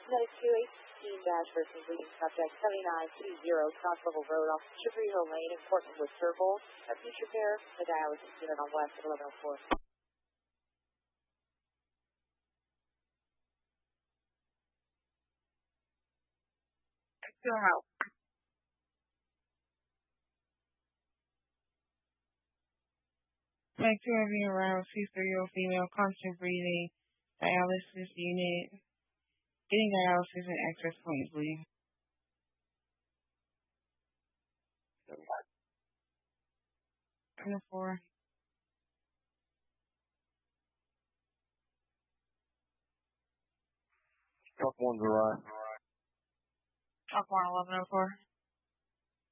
Medic 218-13 leading subject 7920 Crosslevel Road off Chicory Hill Lane in Portland with Circle. A future pair, the dialysis unit on west at 1104. Your help. Thank you for being around. C3-year-old female, constant breathing, dialysis unit, getting dialysis and access points bleeding. On the floor. Truck 1's arrived. Truck 1, 1104.